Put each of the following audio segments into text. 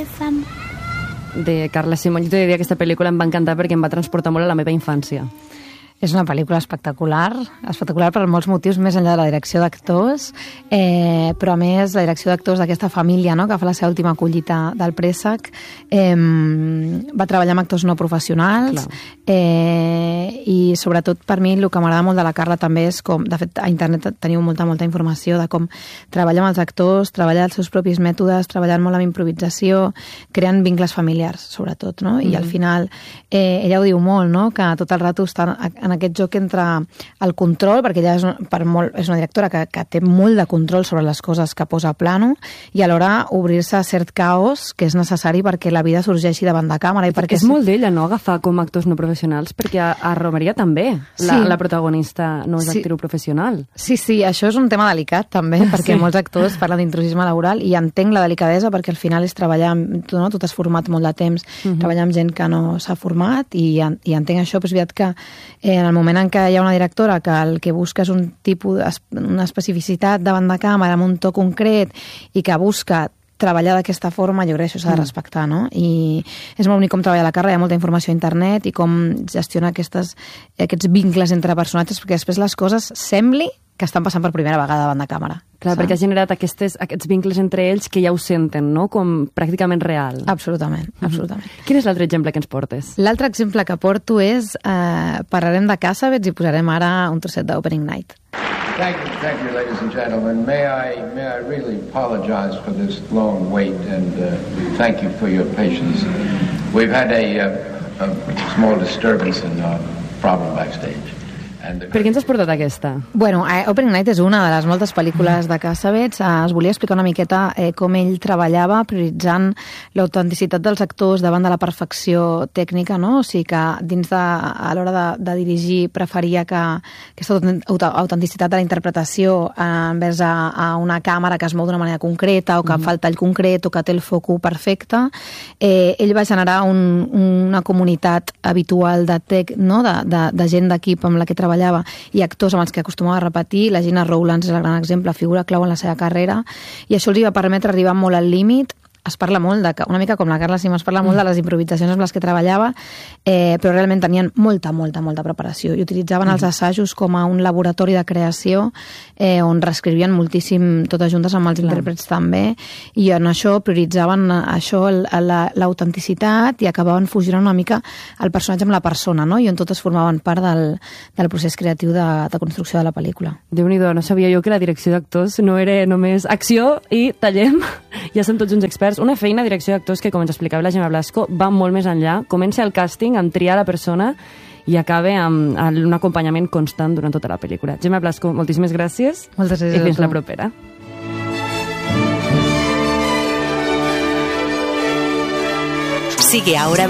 de Carla Simón. Jo t'he de dir que aquesta pel·lícula em va encantar perquè em va transportar molt a la meva infància. És una pel·lícula espectacular per molts motius, més enllà de la direcció d'actors, però a més la direcció d'actors d'aquesta família, no?, que fa la seva última collita del préssec, va treballar amb actors no professionals, i sobretot per mi el que m'agrada molt de la Carla també és com, de fet a internet teniu molta informació de com treballa amb els actors, treballa els seus propis mètodes, treballant molt amb improvisació, creant vincles familiars sobretot, no? I al final ella ho diu molt, no?, que tot el rato està en aquest joc entre el control, perquè ella és una directora que té molt de control sobre les coses que posa a plano, i alhora obrir-se a cert caos que és necessari perquè la vida sorgeixi davant de càmera. I perquè és molt d'ella, no?, agafar com actors no professionals, perquè a Romeria també la protagonista no és actriu professional. Sí, això és un tema delicat també, perquè molts actors parlen d'intrusisme laboral i entenc la delicadesa perquè al final és treballar amb... Tu t'has format molt de temps, treballar amb gent que no s'ha format i entenc això, però és veritat que en el moment en què hi ha una directora que el que busca és un tipus, una especificitat davant de càmera amb un to concret i que busca treballar d'aquesta forma, jo crec que això s'ha de respectar, no? I és molt bonic com treballa la Carla, hi ha molta informació a internet i com gestiona aquests vincles entre personatges, perquè després les coses sembli que estan passant per primera vegada davant de càmera. Clar, perquè ha generat aquests vincles entre ells que ja ho senten, no?, com pràcticament real. Absolutament. Quin és l'altre exemple que ens portes? L'altre exemple que porto és, parlarem de Cassavetes i posarem ara un trosset d'Opening Night. Thank you, ladies and gentlemen. May I really apologize for this long wait and thank you for your patience. We've had a small disturbance and problem backstage. Per què ens has portat aquesta? Bueno, Opening Night és una de les moltes pel·lícules de Cassavetes. Es volia explicar una miqueta com ell treballava prioritzant l'autenticitat dels actors davant de la perfecció tècnica, no? O sigui que a l'hora de dirigir preferia que aquesta autenticitat de la interpretació envers a una càmera que es mou d'una manera concreta o que fa el tall concret o que té el foco perfecte. Ell va generar una comunitat habitual de gent d'equip amb la que treballava i actors amb els que acostumava a repetir. La Gina Rowlands és el gran exemple, figura clau en la seva carrera, i això els va permetre arribar molt al límit. Es parla molt, una mica com la Carla Simó, es parla molt de les improvisacions amb les que treballava, però realment tenien molta preparació i utilitzaven els assajos com a un laboratori de creació on reescrivien moltíssim totes juntes amb els intèrprets també, i en això prioritzaven l'autenticitat i acabaven fusionant una mica el personatge amb la persona, no? I on totes formaven part del procés creatiu de construcció de la pel·lícula. Déu-n'hi-do, no sabia jo que la direcció d'actors no era només acció i tallem, ja som tots uns experts. Una feina de direcció d'actors que, com ens explicava la Gemma Blasco, va molt més enllà. Comença el càsting amb triar la persona i acaba amb un acompanyament constant durant tota la pel·lícula. Gemma Blasco, moltíssimes gràcies. Moltes gràcies. I fins la propera. Sigue ahora.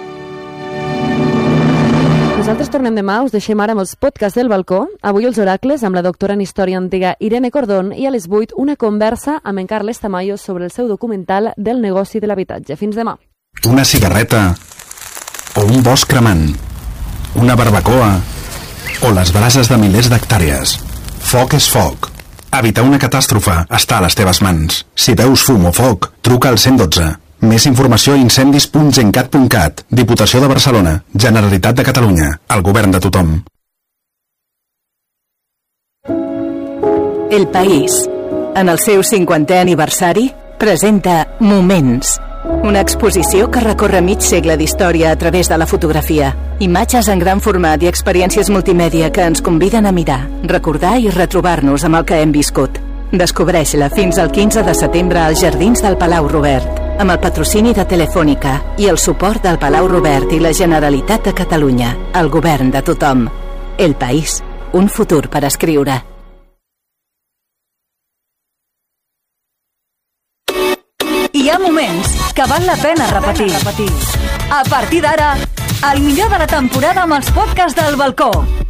Nosaltres tornem demà, us deixem ara amb els podcasts del balcó. Avui els oracles amb la doctora en història antiga Irene Cordón i a les 8 una conversa amb en Carles Tamayo sobre el seu documental del negoci de l'habitatge. Fins demà. Una cigarreta o un bosc cremant, una barbacoa o les brases de milers d'hectàrees. Foc és foc. Evitar una catàstrofe està a les teves mans. Si veus fum o foc, truca al 112. Més informació a incendis.gencat.cat. Diputació de Barcelona, Generalitat de Catalunya, el govern de tothom. El País, en el seu 50è aniversari, presenta Moments, una exposició que recorre mig segle d'història a través de la fotografia. Imatges en gran format i experiències multimèdia que ens conviden a mirar, recordar i retrobar-nos amb el que hem viscut. Descobreix-la fins al 15 de setembre als Jardins del Palau Robert, amb el patrocini de Telefònica i el suport del Palau Robert i la Generalitat de Catalunya, el govern de tothom. El País, un futur per escriure. Hi ha moments que val la pena repetir. A partir d'ara, el millor de la temporada amb els podcasts del balcó.